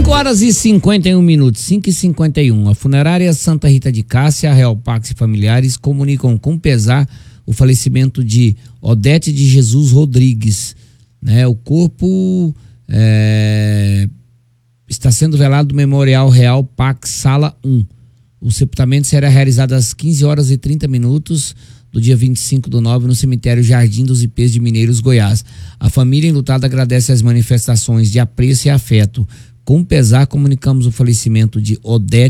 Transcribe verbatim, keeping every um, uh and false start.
cinco horas e cinquenta e um minutos, cinco e cinquenta e um. A funerária Santa Rita de Cássia, a Real Pax e familiares comunicam com pesar o falecimento de Odete de Jesus Rodrigues. Né? O corpo é, está sendo velado no Memorial Real Pax Sala um. O sepultamento será realizado às quinze horas e trinta minutos do dia vinte e cinco do nove no cemitério Jardim dos Ipês de Mineiros, Goiás. A família enlutada agradece as manifestações de apreço e afeto. Com pesar, comunicamos o falecimento de Odete